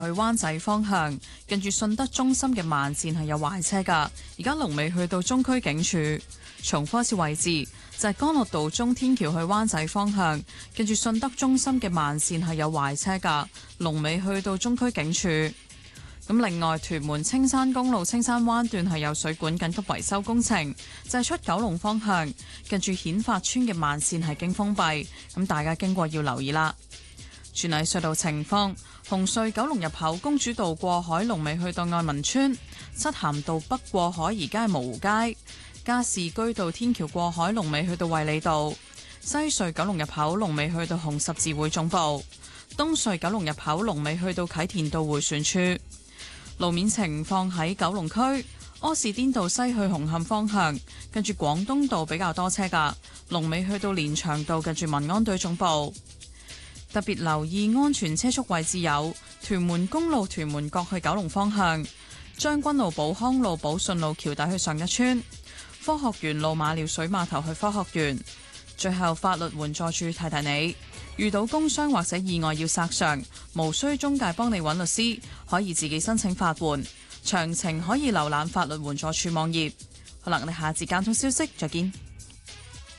去灣仔方向，近住順德中心嘅慢線係有壞車㗎。而家龍尾去到中區警署。重複一次位置就係干諾道中天橋去灣仔方向，近住順德中心嘅慢線係有壞車㗎。龍尾去到中區警署。咁另外，屯門青山公路青山灣段係有水管緊急維修工程，就係出九龍方向，近住顯發村嘅慢線係經封閉，咁大家經過要留意啦。轉嚟隧道情況，紅隧九龍入口公主道過海龍尾去到愛民村，漆咸道北過海而家係蕪湖街，加士居道天橋過海龍尾去到衛理道，西隧九龍入口龍尾去到紅十字會總部，東隧九龍入口龍尾去到啟田道迴旋處。路面情況喺九龍區柯士甸道西去紅磡方向，近住廣東道比較多車㗎，龍尾去到連翔道近住民安隊總部。特別留意安全車速位置有屯門公路屯門角去九龍方向、將軍澳寶康路寶順路橋底去上一村、科學園路馬料水碼頭去科學園。最後，法律援助處提提你，遇到工傷或者意外要索償，無需中介幫你揾律師，可以自己申請法援。詳情可以瀏覽法律援助處網頁。好啦，我哋下次交通消息再見。